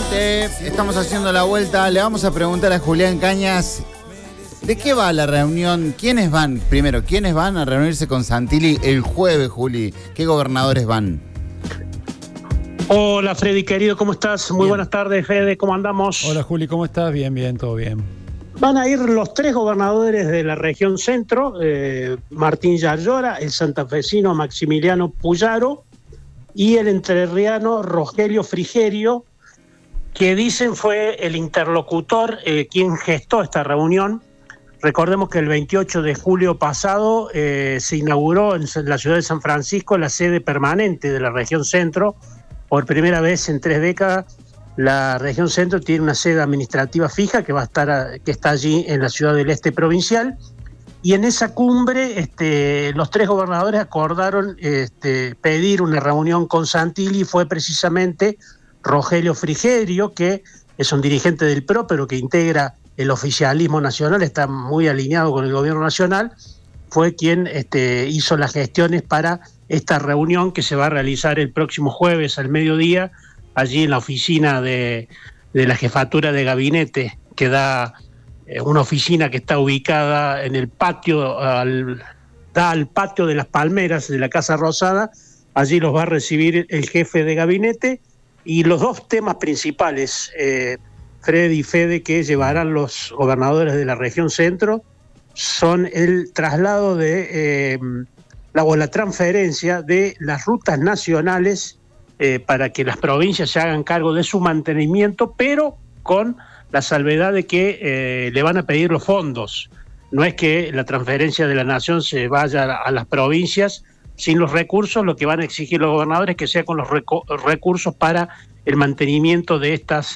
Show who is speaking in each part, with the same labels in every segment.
Speaker 1: 7, estamos haciendo la vuelta. Le vamos a preguntar a Julián Cañas, ¿de qué va la reunión? ¿Quiénes van? Primero, ¿quiénes van a reunirse con Santilli el jueves, Juli? ¿Qué gobernadores van?
Speaker 2: Hola Freddy, querido, ¿cómo estás? Muy buenas tardes, Fede, ¿cómo andamos?
Speaker 3: Hola Juli, ¿cómo estás? Bien, bien, todo bien.
Speaker 2: Van a ir los 3 gobernadores de la región centro, Martín Yarlora, el santafesino Maximiliano Puyaro y el entrerriano Rogelio Frigerio, que dicen fue el interlocutor quien gestó esta reunión. Recordemos que el 28 de julio pasado se inauguró en la ciudad de San Francisco la sede permanente de la región centro. Por primera vez en 3 décadas, la región centro tiene una sede administrativa fija que está allí en la ciudad del Este provincial. Y en esa cumbre los 3 gobernadores acordaron pedir una reunión con Santilli. Fue precisamente Rogelio Frigerio, que es un dirigente del PRO, pero que integra el oficialismo nacional, está muy alineado con el gobierno nacional, fue quien hizo las gestiones para esta reunión que se va a realizar el próximo jueves al mediodía, allí en la oficina de la jefatura de gabinete, que da una oficina que está ubicada en el patio, da al patio de las Palmeras de la Casa Rosada. Allí los va a recibir el jefe de gabinete, y los 2 temas principales, Freddy y Fede, que llevarán los gobernadores de la región centro, son el traslado de la transferencia de las rutas nacionales para que las provincias se hagan cargo de su mantenimiento, pero con la salvedad de que le van a pedir los fondos. No es que la transferencia de la nación se vaya a las provincias sin los recursos. Lo que van a exigir los gobernadores es que sea con los recursos para el mantenimiento de estas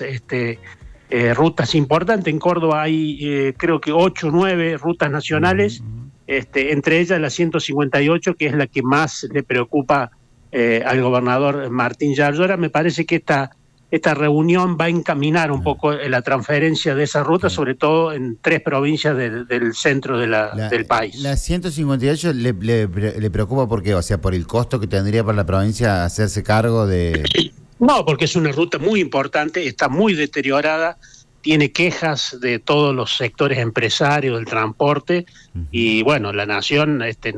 Speaker 2: rutas importantes. En Córdoba hay creo que 8 o 9 rutas nacionales, entre ellas la 158, que es la que más le preocupa al gobernador Martín Yarlora. Me parece que esta reunión va a encaminar un poco la transferencia de esa ruta, sobre todo en 3 provincias del centro del país.
Speaker 1: La 158 le preocupa ¿por qué? O sea, por el costo que tendría para la provincia hacerse cargo de...
Speaker 2: No, porque es una ruta muy importante, está muy deteriorada, tiene quejas de todos los sectores empresarios del transporte, y bueno, la nación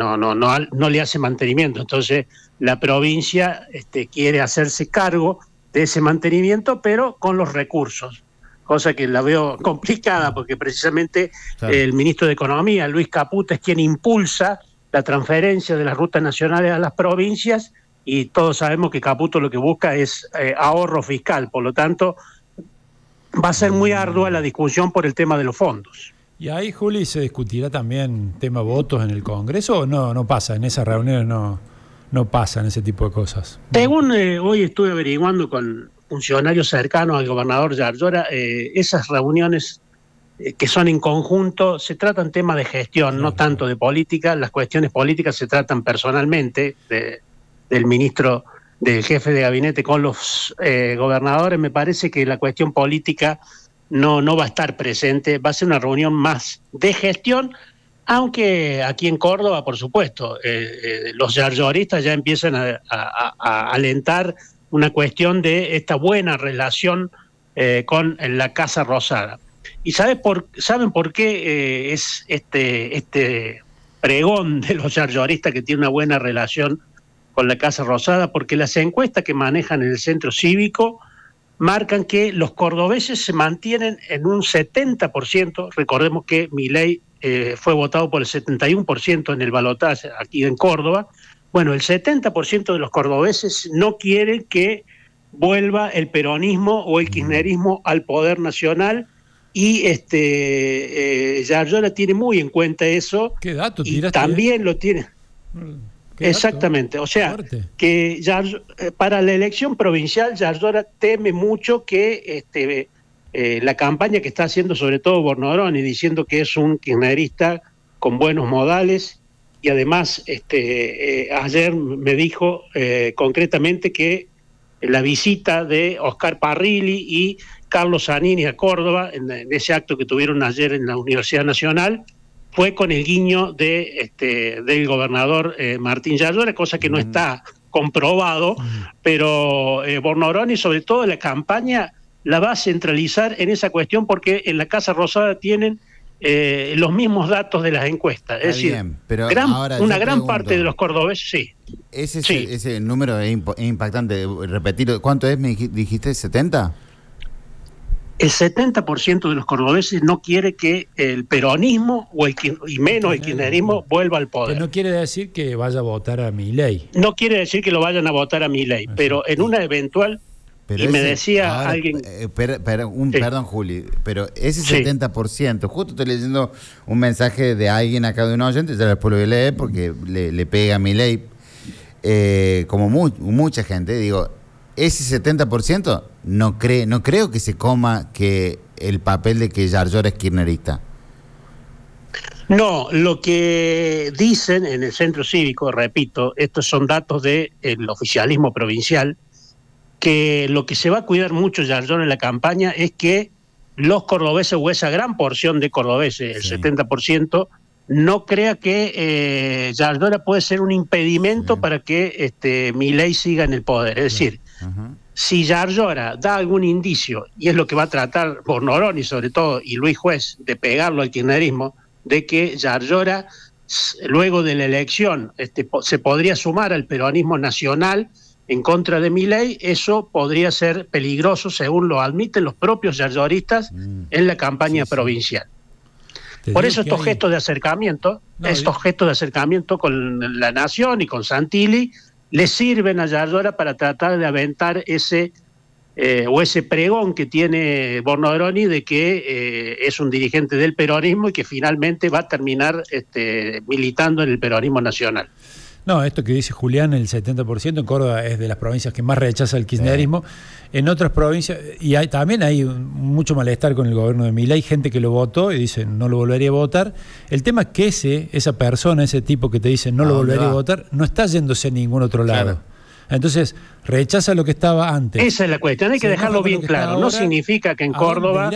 Speaker 2: no le hace mantenimiento. Entonces la provincia quiere hacerse cargo de ese mantenimiento, pero con los recursos, cosa que la veo complicada, porque precisamente el ministro de Economía, Luis Caputo, es quien impulsa la transferencia de las rutas nacionales a las provincias, y todos sabemos que Caputo lo que busca es ahorro fiscal. Por lo tanto, va a ser muy ardua la discusión por el tema de los fondos.
Speaker 3: ¿Y ahí, Juli, se discutirá también tema votos en el Congreso o no pasa? En esas reuniones no pasan ese tipo de cosas.
Speaker 2: Según hoy estuve averiguando con funcionarios cercanos al gobernador Yarlora, esas reuniones que son en conjunto se tratan temas de gestión, no tanto de política. Las cuestiones políticas se tratan personalmente del ministro, del jefe de gabinete con los gobernadores. Me parece que la cuestión política no va a estar presente, va a ser una reunión más de gestión, aunque aquí en Córdoba, por supuesto, los yarloristas ya empiezan a alentar una cuestión de esta buena relación con la Casa Rosada. ¿Y saben por qué es este pregón de los yarloristas que tiene una buena relación con la Casa Rosada? Porque las encuestas que manejan en el centro cívico marcan que los cordobeses se mantienen en un 70%. Recordemos que Milei fue votado por el 71% en el balotaje aquí en Córdoba. Bueno, el 70% de los cordobeses no quieren que vuelva el peronismo o el kirchnerismo al poder nacional, y Yarlora tiene muy en cuenta eso.
Speaker 3: ¿Qué dato
Speaker 2: y
Speaker 3: tiraste?
Speaker 2: También lo tiene. Exactamente, o sea, que para la elección provincial Yarlora teme mucho que la campaña que está haciendo sobre todo Bornoroni, diciendo que es un kirchnerista con buenos modales, y además ayer me dijo concretamente que la visita de Oscar Parrilli y Carlos Zanini a Córdoba, en ese acto que tuvieron ayer en la Universidad Nacional, fue con el guiño del gobernador Martín Yarlora, cosa que no está comprobado, pero Bornoroni, sobre todo en la campaña, la va a centralizar en esa cuestión porque en la Casa Rosada tienen los mismos datos de las encuestas. Es decir,
Speaker 1: bien, pero
Speaker 2: una gran parte de los cordobeses, sí.
Speaker 1: Ese número es impactante. Repetir, ¿cuánto es? ¿Me dijiste 70?
Speaker 2: El 70% de los cordobeses no quiere que el peronismo y menos el kirchnerismo vuelva al poder.
Speaker 3: Que no quiere decir que vaya a votar a Milei.
Speaker 2: No quiere decir que lo vayan a votar a Milei, pero en una eventual... me decía alguien...
Speaker 1: Perdón, Juli, pero ese 70%, justo estoy leyendo un mensaje de alguien acá de un oyente, ya después lo voy a leer porque le pega a Milei, como mucha gente, digo, ese 70% no creo que se coma que el papel de que Yarlora es kirchnerista.
Speaker 2: No, lo que dicen en el centro cívico, repito, estos son datos del oficialismo provincial, que lo que se va a cuidar mucho Yarlora en la campaña es que los cordobeses o esa gran porción de cordobeses, el 70%, no crea que Yarlora puede ser un impedimento para que Milei siga en el poder. Es decir, si Yarlora da algún indicio, y es lo que va a tratar Bornoroni sobre todo, y Luis Juez, de pegarlo al kirchnerismo, de que Yarlora, luego de la elección, se podría sumar al peronismo nacional en contra de Milei, eso podría ser peligroso, según lo admiten los propios yarloristas en la campaña provincial. Por eso estos gestos de acercamiento, gestos de acercamiento con la Nación y con Santilli, le sirven a Yarlora para tratar de aventar ese pregón que tiene Bornoroni de que es un dirigente del peronismo y que finalmente va a terminar militando en el peronismo nacional.
Speaker 3: No, esto que dice Julián, el 70% en Córdoba es de las provincias que más rechaza el kirchnerismo. En otras provincias, y también hay mucho malestar con el gobierno de Milei, gente que lo votó y dice no lo volvería a votar. El tema es que esa persona, ese tipo que te dice no lo volvería a votar, no está yéndose a ningún otro lado. Entonces, rechaza lo que estaba antes.
Speaker 2: Esa es la cuestión, hay que dejarlo bien claro. No significa que en Córdoba,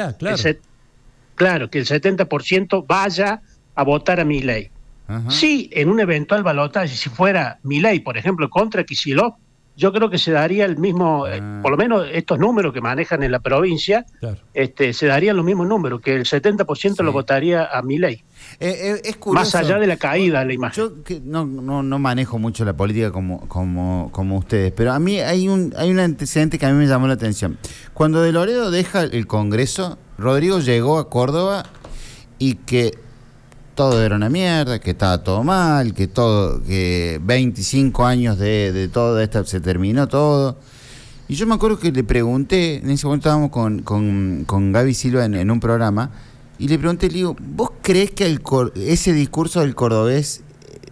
Speaker 2: que el 70% vaya a votar a Milei. Sí, en un eventual balotaje, si fuera Milei, por ejemplo, contra Kicillof, yo creo que se daría el mismo, por lo menos estos números que manejan en la provincia, se darían los mismos números, que el 70% lo votaría a Milei.
Speaker 1: Es curioso,
Speaker 2: más allá de la caída de la imagen.
Speaker 1: Yo que no manejo mucho la política como ustedes, pero a mí hay un antecedente que a mí me llamó la atención. Cuando De Loredo deja el Congreso, Rodrigo llegó a Córdoba y que todo era una mierda, que estaba todo mal, que 25 años de todo esto se terminó todo. Y yo me acuerdo que le pregunté, en ese momento estábamos con Gaby Silva en un programa, y le pregunté, le digo, ¿vos crees que ese discurso del cordobés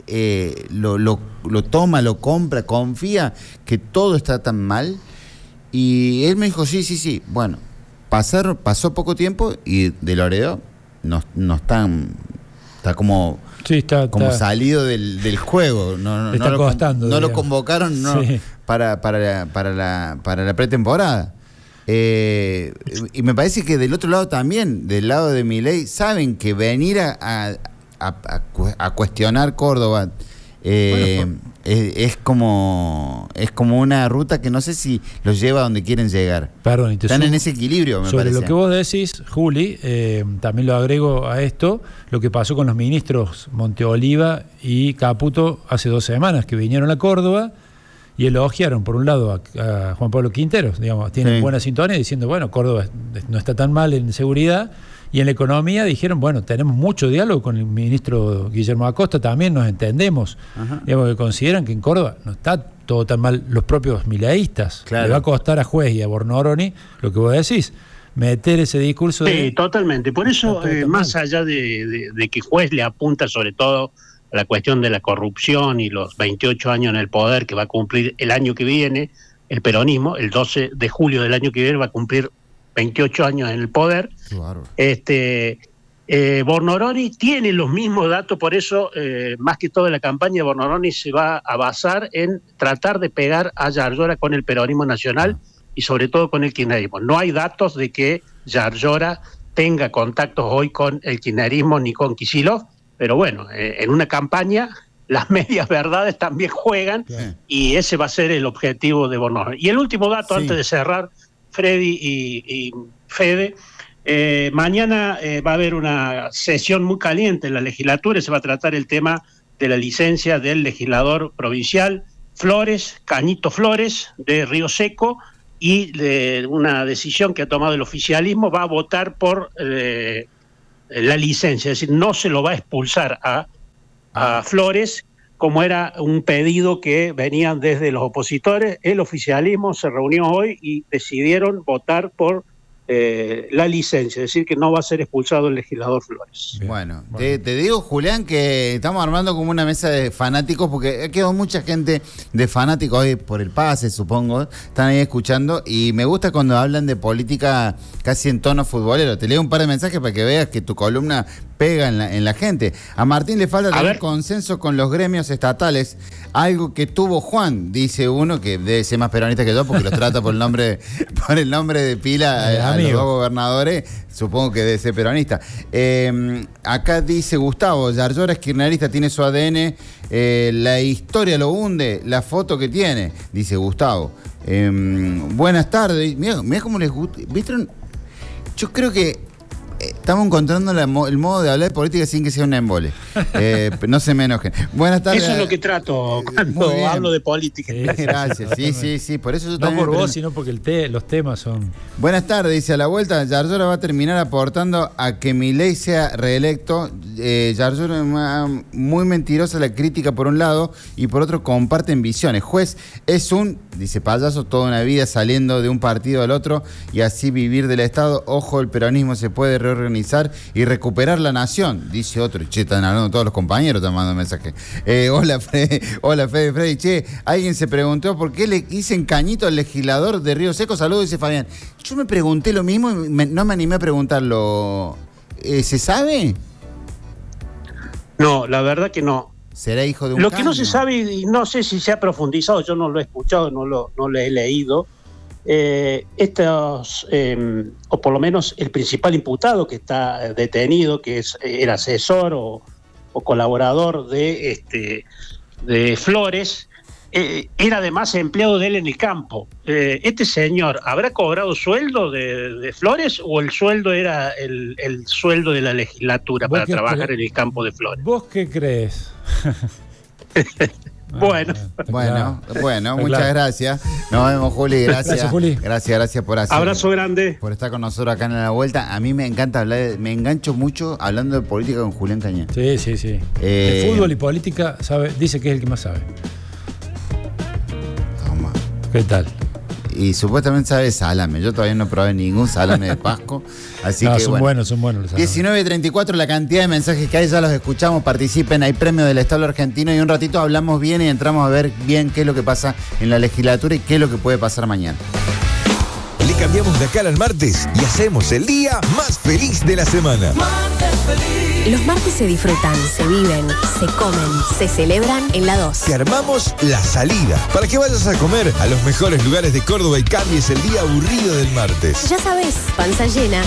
Speaker 1: lo toma, lo compra, confía que todo está tan mal? Y él me dijo, sí. Bueno, pasó poco tiempo y De Loredo no está como salido del juego. No lo convocaron para la pretemporada. Y me parece que del otro lado también, del lado de Milei, saben que venir a cuestionar Córdoba es como una ruta que no sé si los lleva a donde quieren llegar.
Speaker 3: Perdón,
Speaker 1: están en ese equilibrio, me parece.
Speaker 3: Sobre lo que vos decís, Juli, también lo agrego a esto, lo que pasó con los ministros Monteoliva y Caputo hace 2 semanas, que vinieron a Córdoba y elogiaron, por un lado, a Juan Pablo Quinteros, digamos, tienen buena sintonía diciendo, bueno, Córdoba no está tan mal en seguridad, y en la economía dijeron, bueno, tenemos mucho diálogo con el ministro Guillermo Acosta, también nos entendemos, digamos, que consideran que en Córdoba no está todo tan mal, los propios mileístas. Le va a costar a Juez y a Bornoroni lo que vos decís, meter ese discurso.
Speaker 2: Sí, totalmente. Por eso, más allá de que Juez le apunta sobre todo a la cuestión de la corrupción y los 28 años en el poder que va a cumplir el año que viene, el peronismo, el 12 de julio del año que viene va a cumplir 28 años en el poder. Claro. Bornoroni tiene los mismos datos, por eso más que todo en la campaña de Bornoroni se va a basar en tratar de pegar a Yarlora con el peronismo nacional y sobre todo con el kirchnerismo. No hay datos de que Yarlora tenga contactos hoy con el kirchnerismo ni con Kicillof, pero bueno, en una campaña las medias verdades también juegan y ese va a ser el objetivo de Bornoroni. Y el último dato antes de cerrar, Freddy y Fede. Mañana va a haber una sesión muy caliente en la legislatura y se va a tratar el tema de la licencia del legislador provincial Flores, Cañito Flores, de Río Seco, y de una decisión que ha tomado el oficialismo, va a votar por la licencia, es decir, no se lo va a expulsar a Flores, como era un pedido que venían desde los opositores. El oficialismo se reunió hoy y decidieron votar por la licencia, es decir, que no va a ser expulsado el legislador Flores.
Speaker 1: Bien. Bueno, te digo, Julián, que estamos armando como una mesa de fanáticos, porque ha quedado mucha gente de fanáticos hoy por el pase, supongo, están ahí escuchando, y me gusta cuando hablan de política casi en tono futbolero. Te leo un par de mensajes para que veas que tu columna pega en la gente. A Martín le falta tener consenso con los gremios estatales, algo que tuvo Juan, dice uno, que debe ser más peronista que yo, porque los trata por el nombre de pila a los dos gobernadores, supongo que debe ser peronista. Acá dice Gustavo, Yarlora es kirchnerista, tiene su ADN, la historia lo hunde, la foto que tiene, dice Gustavo. Buenas tardes, mirá cómo les gusta, ¿vieron? Yo creo que estamos encontrando el modo de hablar de política sin que sea un embole. No se me enojen. Buenas tardes.
Speaker 2: Eso es lo que trato cuando hablo de política.
Speaker 1: Gracias. Sí. Por eso yo
Speaker 3: no
Speaker 1: también.
Speaker 3: No por vos, sino porque los temas son.
Speaker 1: Buenas tardes. Dice, a la vuelta, Yarlora va a terminar aportando a que Milei sea reelecto. Yarlora es muy mentirosa la crítica por un lado y por otro comparten visiones. Juez es dice payaso, toda una vida saliendo de un partido al otro y así vivir del Estado. Ojo, el peronismo se puede reorganizar y recuperar la nación, dice otro. Che, están hablando todos los compañeros, te mando mensaje. Hola, Freddy. Che, alguien se preguntó por qué le dicen Cañito al legislador de Río Seco. Saludos, dice Fabián. Yo me pregunté lo mismo y no me animé a preguntarlo. ¿Se sabe?
Speaker 2: No, la verdad que no.
Speaker 1: ¿Será hijo de un
Speaker 2: Lo
Speaker 1: caño?
Speaker 2: que no se sabe, y no sé si se ha profundizado, yo no lo he escuchado, no lo he leído. O por lo menos el principal imputado que está detenido, que era asesor o colaborador de Flores, era además empleado de él en el campo. ¿Este señor habrá cobrado sueldo de Flores o el sueldo era el sueldo de la legislatura para trabajar en el campo de Flores?
Speaker 3: ¿Vos qué crees?
Speaker 1: Bueno, muchas gracias. Nos vemos, Juli. Gracias, Juli. Gracias por hacer.
Speaker 2: Abrazo grande.
Speaker 1: Por estar con nosotros acá en La Vuelta. A mí me encanta hablar, me engancho mucho hablando de política con Julián Cañé.
Speaker 3: Sí. De fútbol y política dice que es el que más sabe.
Speaker 1: Toma.
Speaker 3: ¿Qué tal?
Speaker 1: Y supuestamente sabe salame. Yo todavía no probé ningún salame de Pasco. Así que
Speaker 3: son buenos los salames.
Speaker 1: 19:34, la cantidad de mensajes que hay, ya los escuchamos. Participen, hay premio del establo argentino y un ratito hablamos bien y entramos a ver bien qué es lo que pasa en la legislatura y qué es lo que puede pasar mañana.
Speaker 4: Le cambiamos la cara al martes y hacemos el día más feliz de la semana.
Speaker 5: Los martes se disfrutan, se viven, se comen, se celebran en la 2.
Speaker 4: Te armamos la salida para que vayas a comer a los mejores lugares de Córdoba y cambies el día aburrido del martes.
Speaker 5: Ya sabes, panza llena